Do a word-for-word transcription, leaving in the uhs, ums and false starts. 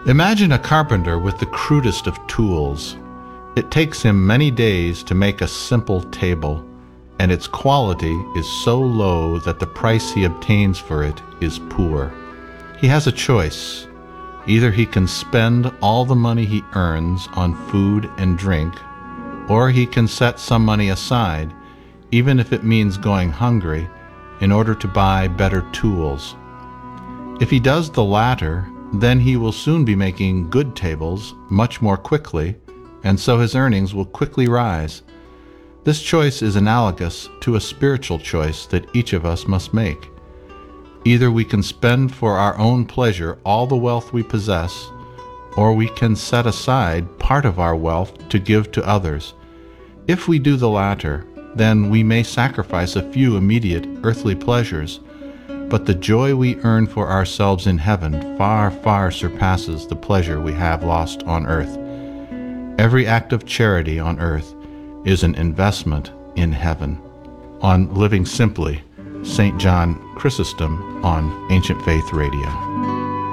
Imagine a carpenter with the crudest of tools. It takes him many days to make a simple table, and its quality is so low that the price he obtains for it is poor. He has a choice. Either he can spend all the money he earns on food and drink, or he can set some money aside, even if it means going hungry, in order to buy better tools. If he does the latter, then he will soon be making good tables much more quickly, and so his earnings will quickly rise. This choice is analogous to a spiritual choice that each of us must make. Either we can spend for our own pleasure all the wealth we possess, or we can set aside part of our wealth to give to others. If we do the latter, then we may sacrifice a few immediate earthly pleasures, but the joy we earn for ourselves in heaven far, far surpasses the pleasure we have lost on earth. Every act of charity on earth is an investment in heaven. On Living Simply, Saint John Chrysostom on Ancient Faith Radio.